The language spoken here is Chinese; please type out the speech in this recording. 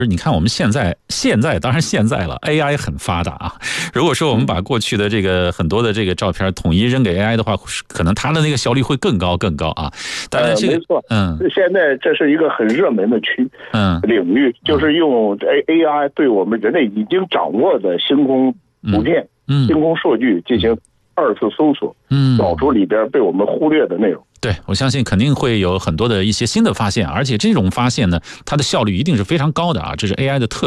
你看我们现在当然现在了 ，AI 很发达啊。如果说我们把过去的这个很多的这个照片统一扔给 AI 的话，可能它的那个效率会更高啊。当然这个没错，现在这是一个很热门的领域，就是用 AI 对我们人类已经掌握的星空图片、星空数据进行二次搜索，找出里边被我们忽略的内容。 对，我相信肯定会有很多的一些新的发现，而且这种发现呢，它的效率一定是非常高的啊，这是 AI 的特点。